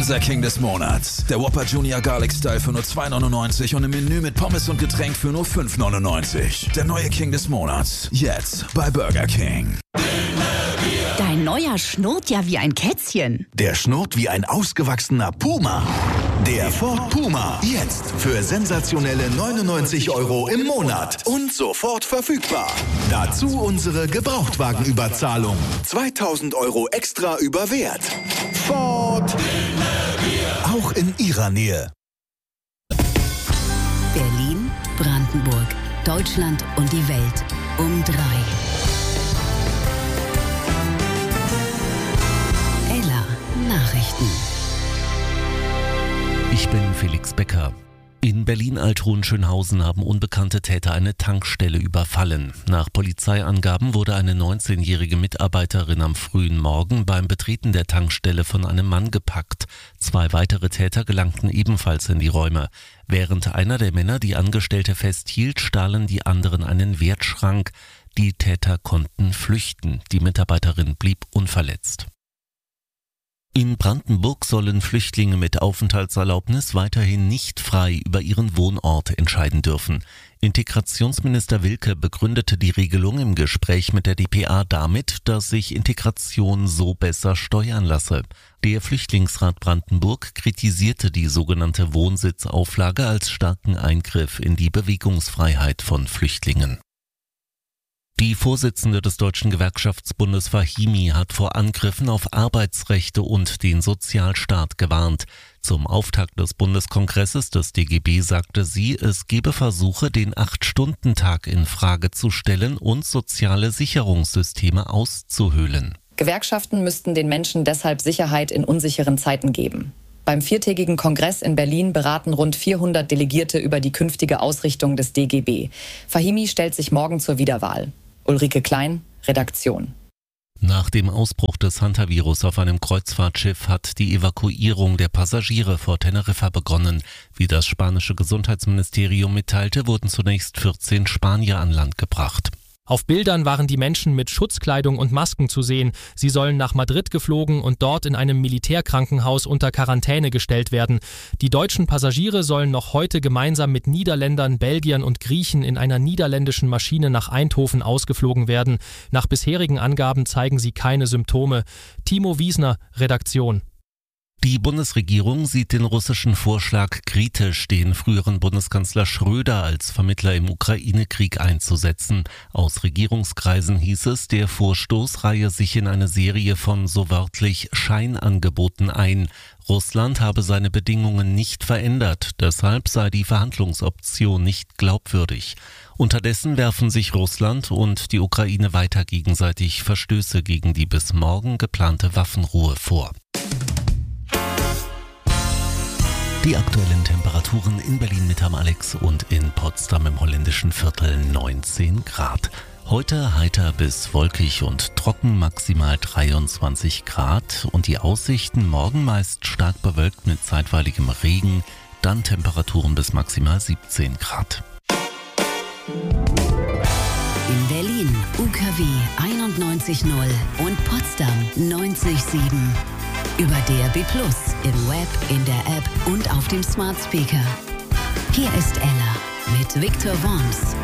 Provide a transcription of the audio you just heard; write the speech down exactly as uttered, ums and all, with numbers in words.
Unser King des Monats. Der Whopper Junior Garlic Style für nur zwei neunundneunzig und im Menü mit Pommes und Getränk für nur fünf neunundneunzig. Der neue King des Monats. Jetzt bei Burger King. Dein neuer schnurrt ja wie ein Kätzchen. Der schnurrt wie ein ausgewachsener Puma. Der Ford Puma. Jetzt für sensationelle neunundneunzig Euro im Monat. Und sofort verfügbar. Dazu unsere Gebrauchtwagenüberzahlung. zweitausend Euro extra über Wert. Ford. Auch in Ihrer Nähe. Berlin, Brandenburg, Deutschland und die Welt um drei. Ella Nachrichten. Ich bin Felix Becker. In Berlin-Althohenschönhausen haben unbekannte Täter eine Tankstelle überfallen. Nach Polizeiangaben wurde eine neunzehnjährige Mitarbeiterin am frühen Morgen beim Betreten der Tankstelle von einem Mann gepackt. Zwei weitere Täter gelangten ebenfalls in die Räume. Während einer der Männer die Angestellte festhielt, stahlen die anderen einen Wertschrank. Die Täter konnten flüchten. Die Mitarbeiterin blieb unverletzt. In Brandenburg sollen Flüchtlinge mit Aufenthaltserlaubnis weiterhin nicht frei über ihren Wohnort entscheiden dürfen. Integrationsminister Wilke begründete die Regelung im Gespräch mit der d p a damit, dass sich Integration so besser steuern lasse. Der Flüchtlingsrat Brandenburg kritisierte die sogenannte Wohnsitzauflage als starken Eingriff in die Bewegungsfreiheit von Flüchtlingen. Die Vorsitzende des Deutschen Gewerkschaftsbundes Fahimi hat vor Angriffen auf Arbeitsrechte und den Sozialstaat gewarnt. Zum Auftakt des Bundeskongresses des D G B sagte sie, es gebe Versuche, den Acht-Stunden-Tag in Frage zu stellen und soziale Sicherungssysteme auszuhöhlen. Gewerkschaften müssten den Menschen deshalb Sicherheit in unsicheren Zeiten geben. Beim viertägigen Kongress in Berlin beraten rund vierhundert Delegierte über die künftige Ausrichtung des D G B. Fahimi stellt sich morgen zur Wiederwahl. Ulrike Klein, Redaktion. Nach dem Ausbruch des Hantavirus auf einem Kreuzfahrtschiff hat die Evakuierung der Passagiere vor Teneriffa begonnen. Wie das spanische Gesundheitsministerium mitteilte, wurden zunächst vierzehn Spanier an Land gebracht. Auf Bildern waren die Menschen mit Schutzkleidung und Masken zu sehen. Sie sollen nach Madrid geflogen und dort in einem Militärkrankenhaus unter Quarantäne gestellt werden. Die deutschen Passagiere sollen noch heute gemeinsam mit Niederländern, Belgiern und Griechen in einer niederländischen Maschine nach Eindhoven ausgeflogen werden. Nach bisherigen Angaben zeigen sie keine Symptome. Timo Wiesner, Redaktion. Die Bundesregierung sieht den russischen Vorschlag kritisch, den früheren Bundeskanzler Schröder als Vermittler im Ukraine-Krieg einzusetzen. Aus Regierungskreisen hieß es, der Vorstoß reihe sich in eine Serie von so wörtlich Scheinangeboten ein. Russland habe seine Bedingungen nicht verändert, deshalb sei die Verhandlungsoption nicht glaubwürdig. Unterdessen werfen sich Russland und die Ukraine weiter gegenseitig Verstöße gegen die bis morgen geplante Waffenruhe vor. Die aktuellen Temperaturen in Berlin mit Herrn Alex und in Potsdam im holländischen Viertel neunzehn Grad. Heute heiter bis wolkig und trocken, maximal dreiundzwanzig Grad. Und die Aussichten morgen meist stark bewölkt mit zeitweiligem Regen, dann Temperaturen bis maximal siebzehn Grad. In Berlin U K W einundneunzig Komma null und Potsdam neunzig Komma sieben. Über D A B plus, im Web, in der App und auf dem Smart Speaker. Hier ist Ella mit Victor Worms.